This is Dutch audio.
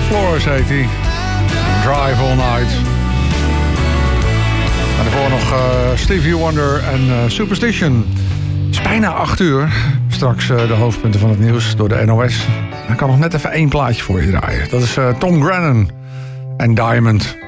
Floors heet hij. Drive All Night. En daarvoor nog Stevie Wonder en Superstition. Het is bijna 8 uur. Straks de hoofdpunten van het nieuws door de NOS. Ik kan nog net even 1 plaatje voor je draaien. Dat is Tom Grennan en Diamond.